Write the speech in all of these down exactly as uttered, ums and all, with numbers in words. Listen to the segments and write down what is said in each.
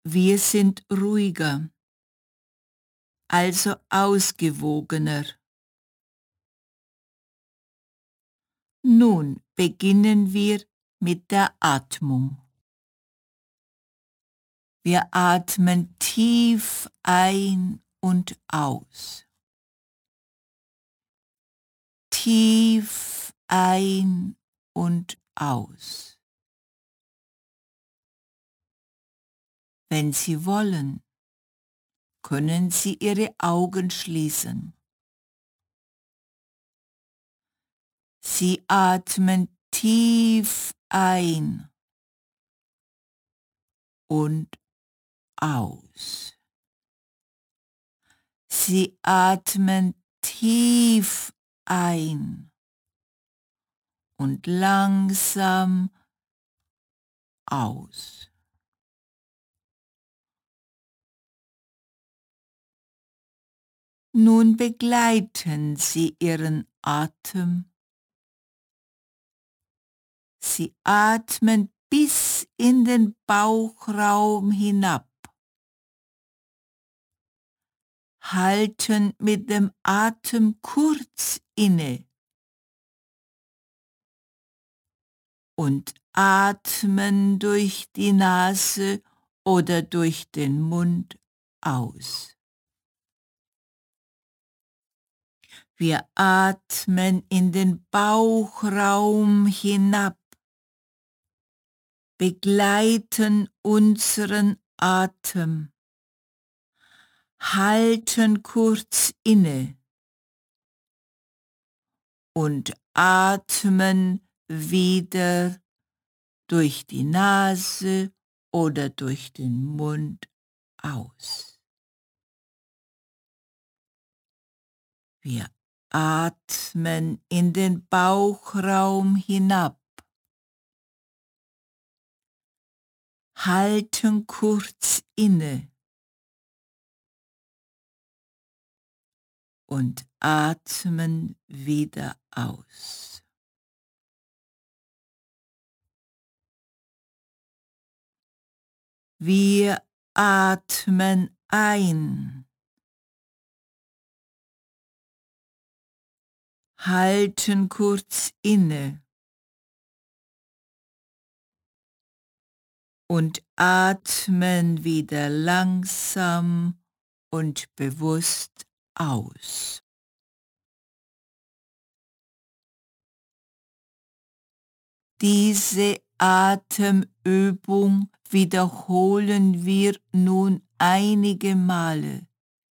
Wir sind ruhiger, also ausgewogener. Nun beginnen wir mit der Atmung. Wir atmen tief ein und aus. Tief ein und aus. Wenn Sie wollen, können Sie Ihre Augen schließen. Sie atmen tief ein und aus. Sie atmen tief ein und langsam aus. Nun begleiten Sie Ihren Atem. Sie atmen bis in den Bauchraum hinab. Halten mit dem Atem kurz inne und atmen durch die Nase oder durch den Mund aus. Wir atmen in den Bauchraum hinab, begleiten unseren Atem, halten kurz inne und atmen wieder durch die Nase oder durch den Mund aus. Wir atmen in den Bauchraum hinab, halten kurz inne und atmen wieder aus. Wir atmen ein, halten kurz inne und atmen wieder langsam und bewusst aus. Diese Atemübung wiederholen wir nun einige Male,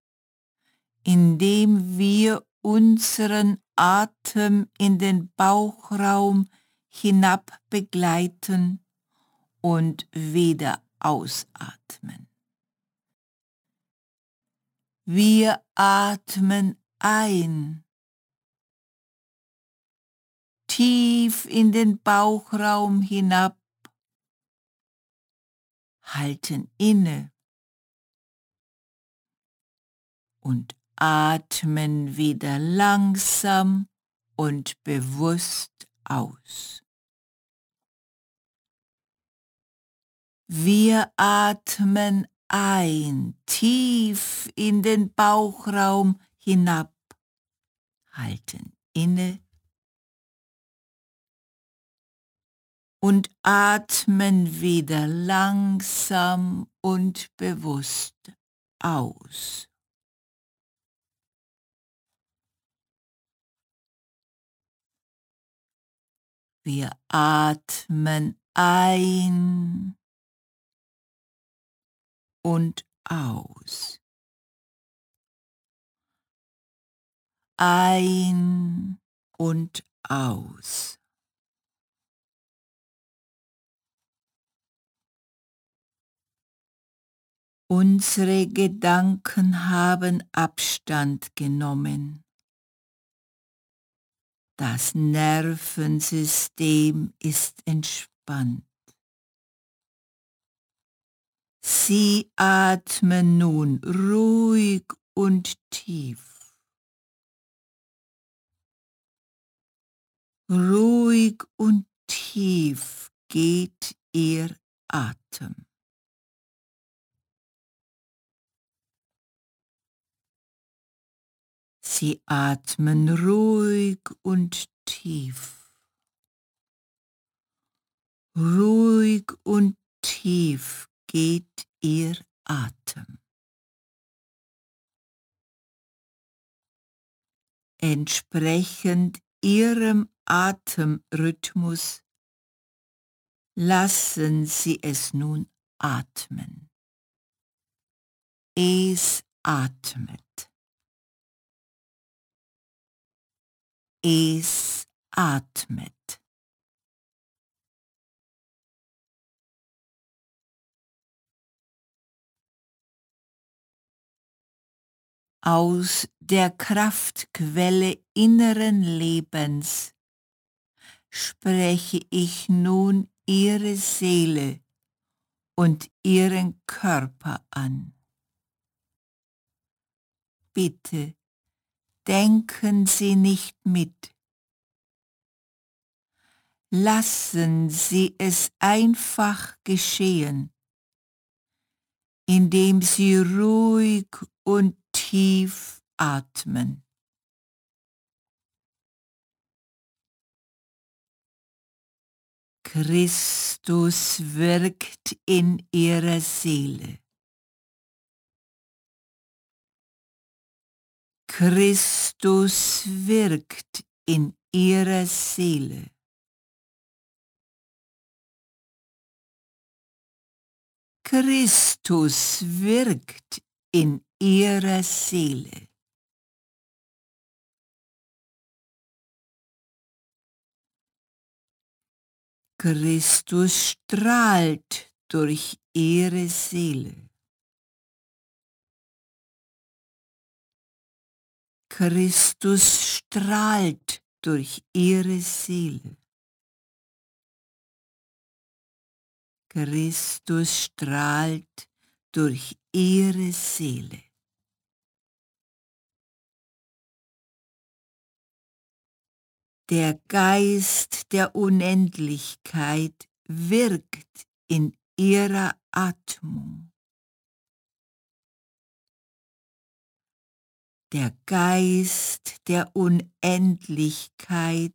indem wir unseren Atem in den Bauchraum hinab begleiten und wieder ausatmen. Wir atmen ein, tief in den Bauchraum hinab, halten inne und atmen wieder langsam und bewusst aus. Wir atmen ein, tief in den Bauchraum hinab, halten inne und atmen wieder langsam und bewusst aus. Wir atmen ein und aus. Ein und aus. Unsere Gedanken haben Abstand genommen. Das Nervensystem ist entspannt. Sie atmen nun ruhig und tief. Ruhig und tief geht Ihr Atem. Sie atmen ruhig und tief. Ruhig und tief geht Ihr Atem. Entsprechend Ihrem Atemrhythmus lassen Sie es nun atmen. Es atmet. Es atmet. Aus der Kraftquelle inneren Lebens spreche ich nun Ihre Seele und Ihren Körper an. Bitte, denken Sie nicht mit. Lassen Sie es einfach geschehen, indem Sie ruhig und tief atmen. Christus wirkt in Ihrer Seele. Christus wirkt in Ihrer Seele. Christus wirkt in Ihrer Seele. Christus strahlt durch Ihre Seele. Christus strahlt durch Ihre Seele. Christus strahlt durch Ihre Seele. Der Geist der Unendlichkeit wirkt in Ihrer Atmung. Der Geist der Unendlichkeit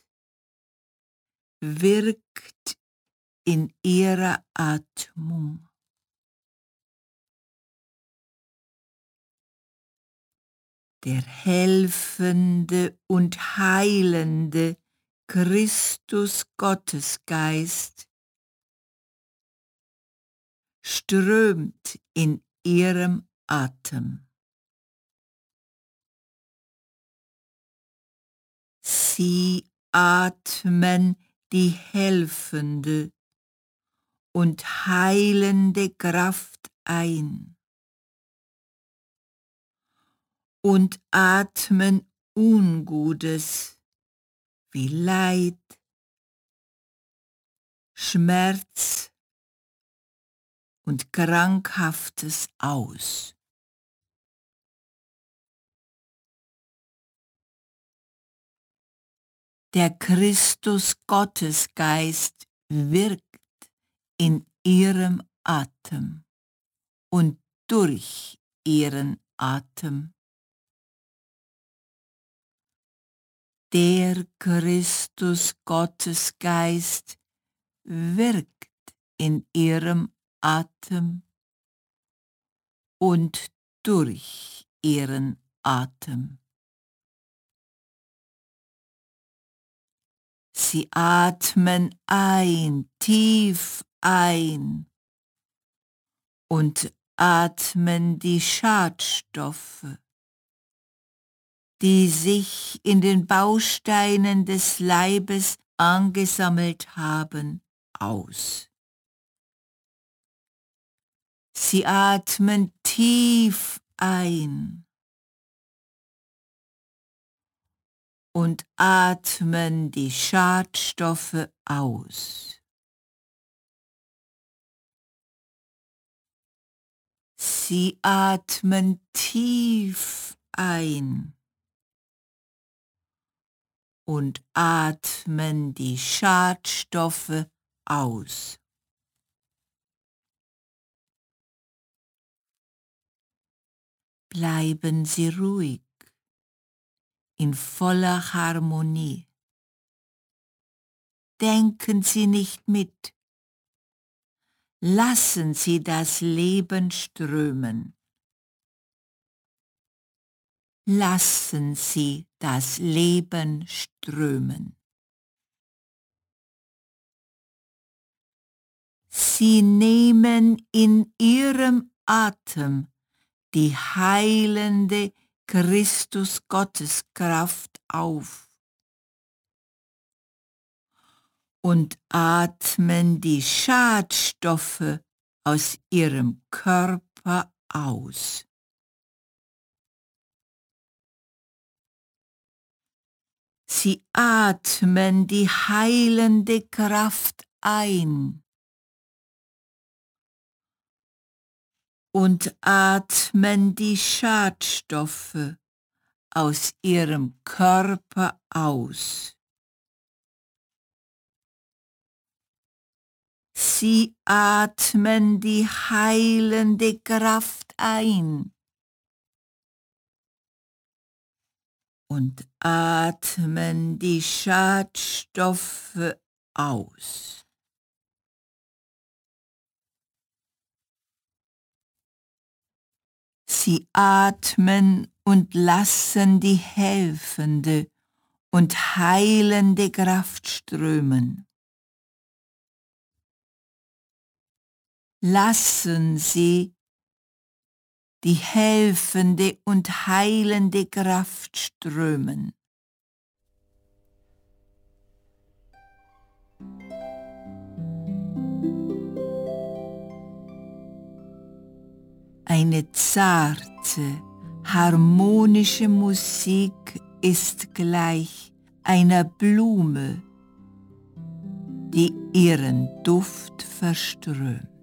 wirkt in Ihrer Atmung. Der helfende und heilende Christus Gottesgeist strömt in Ihrem Atem. Sie atmen die helfende und heilende Kraft ein und atmen Ungutes wie Leid, Schmerz und Krankhaftes aus. Der Christus Gottesgeist wirkt in Ihrem Atem und durch Ihren Atem. Der Christus Gottesgeist wirkt in Ihrem Atem und durch Ihren Atem. Sie atmen ein, tief ein und atmen die Schadstoffe, die sich in den Bausteinen des Leibes angesammelt haben, aus. Sie atmen tief ein und atmen die Schadstoffe aus. Sie atmen tief ein und atmen die Schadstoffe aus. Bleiben Sie ruhig in voller Harmonie. Denken Sie nicht mit. Lassen Sie das Leben strömen. Lassen Sie das Leben strömen. Sie nehmen in Ihrem Atem die heilende Christus-Gottes-Kraft auf und atmen die Schadstoffe aus Ihrem Körper aus. Sie atmen die heilende Kraft ein und atmen die Schadstoffe aus Ihrem Körper aus. Sie atmen die heilende Kraft ein und atmen die Schadstoffe aus. Sie atmen und lassen die helfende und heilende Kraft strömen. Lassen Sie die helfende und heilende Kraft strömen. Eine zarte, harmonische Musik ist gleich einer Blume, die ihren Duft verströmt.